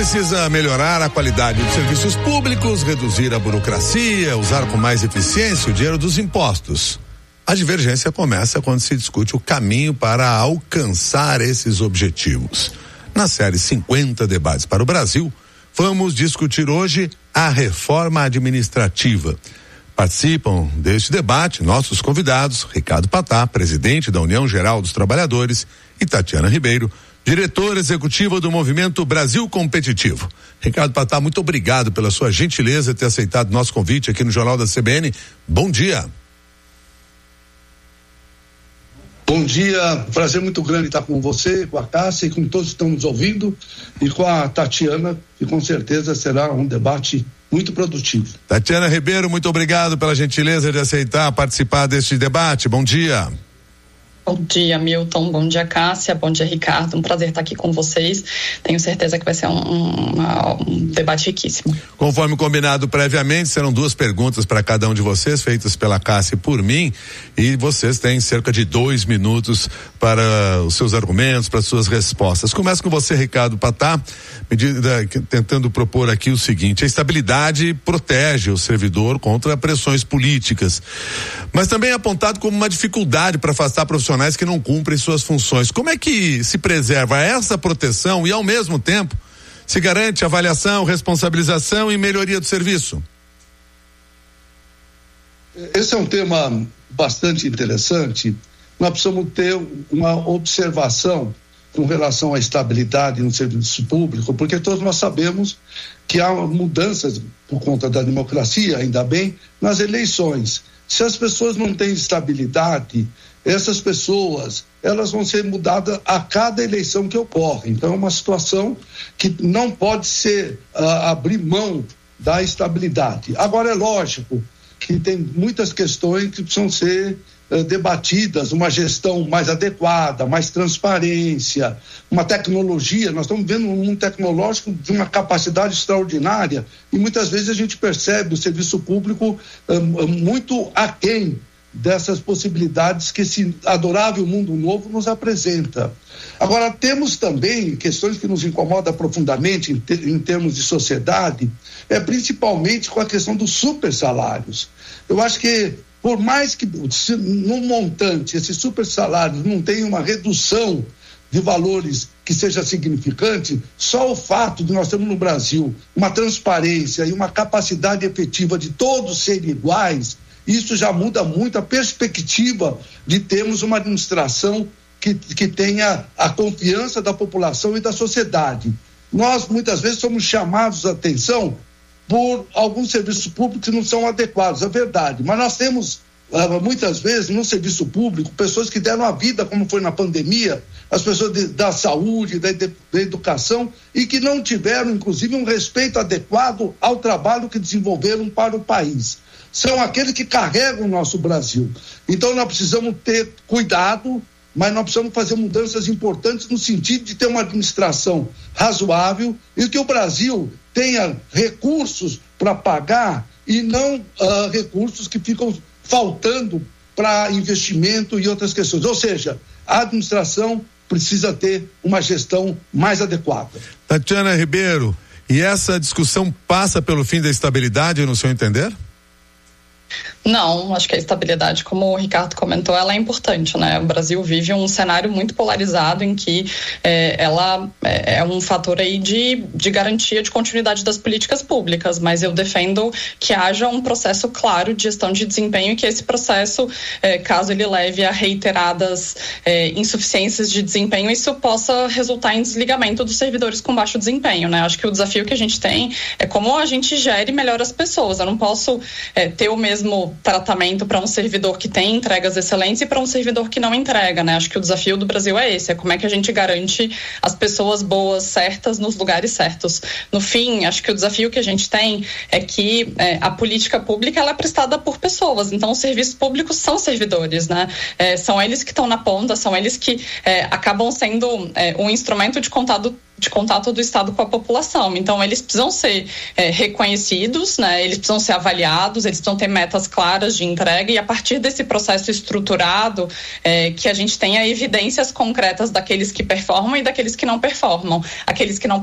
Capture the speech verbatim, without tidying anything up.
precisa melhorar a qualidade dos serviços públicos, reduzir a burocracia, usar com mais eficiência o dinheiro dos impostos. A divergência começa quando se discute o caminho para alcançar esses objetivos. Na série cinquenta Debates para o Brasil, vamos discutir hoje a reforma administrativa. Participam deste debate nossos convidados, Ricardo Patá, presidente da União Geral dos Trabalhadores, e Tatiana Ribeiro, diretora executiva do Movimento Brasil Competitivo. Ricardo Patá, muito obrigado pela sua gentileza de ter aceitado nosso convite aqui no Jornal da C B N. Bom dia. Bom dia, prazer muito grande estar com você, com a Cássia e com todos que estão nos ouvindo, e com a Tatiana, que com certeza será um debate muito produtivo. Tatiana Ribeiro, muito obrigado pela gentileza de aceitar participar deste debate. Bom dia. Bom dia, Milton. Bom dia, Cássia. Bom dia, Ricardo. Um prazer estar aqui com vocês. Tenho certeza que vai ser um, um, um debate riquíssimo. Conforme combinado previamente, serão duas perguntas para cada um de vocês, feitas pela Cássia e por mim, e vocês têm cerca de dois minutos para os seus argumentos, para as suas respostas. Começo com você, Ricardo Patá, medida, tentando propor aqui o seguinte: a estabilidade protege o servidor contra pressões políticas, mas também é apontado como uma dificuldade para afastar profissionais que não cumprem suas funções. Como é que se preserva essa proteção e, ao mesmo tempo, se garante avaliação, responsabilização e melhoria do serviço? Esse é um tema bastante interessante. Nós precisamos ter uma observação com relação à estabilidade no serviço público, porque todos nós sabemos que há mudanças por conta da democracia, ainda bem, nas eleições. Se as pessoas não têm estabilidade, essas pessoas, elas vão ser mudadas a cada eleição que ocorre. Então é uma situação que não pode ser uh, abrir mão da estabilidade. Agora é lógico que tem muitas questões que precisam ser uh, debatidas, uma gestão mais adequada, mais transparência, uma tecnologia. Nós estamos vendo um mundo tecnológico de uma capacidade extraordinária e muitas vezes a gente percebe o serviço público uh, muito aquém dessas possibilidades que esse adorável mundo novo nos apresenta. Agora, temos também questões que nos incomodam profundamente em, te, em termos de sociedade, é principalmente com a questão dos super salários. Eu acho que, por mais que se, no montante esses super salários não tenham uma redução de valores que seja significante, só o fato de nós termos no Brasil uma transparência e uma capacidade efetiva de todos serem iguais, isso já muda muito a perspectiva de termos uma administração que, que tenha a confiança da população e da sociedade. Nós, muitas vezes, somos chamados a atenção por alguns serviços públicos que não são adequados, é verdade, mas nós temos, muitas vezes, no serviço público, pessoas que deram a vida, como foi na pandemia, as pessoas de, da saúde, da, de, da educação, e que não tiveram, inclusive, um respeito adequado ao trabalho que desenvolveram para o país. São aqueles que carregam o nosso Brasil. Então nós precisamos ter cuidado, mas nós precisamos fazer mudanças importantes no sentido de ter uma administração razoável e que o Brasil tenha recursos para pagar e não uh, recursos que ficam faltando para investimento e outras questões. Ou seja, a administração precisa ter uma gestão mais adequada. Tatiana Ribeiro, e essa discussão passa pelo fim da estabilidade, no seu entender? Não, acho que a estabilidade, como o Ricardo comentou, ela é importante, né? O Brasil vive um cenário muito polarizado em que é, ela é, é um fator aí de, de garantia de continuidade das políticas públicas, mas eu defendo que haja um processo claro de gestão de desempenho e que esse processo, é, caso ele leve a reiteradas é, insuficiências de desempenho, isso possa resultar em desligamento dos servidores com baixo desempenho, né? Acho que o desafio que a gente tem é como a gente gere melhor as pessoas. Eu não posso é, ter o mesmo tratamento para um servidor que tem entregas excelentes e para um servidor que não entrega, né? Acho que o desafio do Brasil é esse, é como é que a gente garante as pessoas boas, certas, nos lugares certos. No fim, acho que o desafio que a gente tem é que é, a política pública ela é prestada por pessoas, então os serviços públicos são servidores, né? É, são eles que estão na ponta, são eles que é, acabam sendo é, um instrumento de contato de contato do Estado com a população. Então, eles precisam ser é, reconhecidos, né? Eles precisam ser avaliados, eles precisam ter metas claras de entrega e, a partir desse processo estruturado, é, que a gente tenha evidências concretas daqueles que performam e daqueles que não performam. Aqueles que não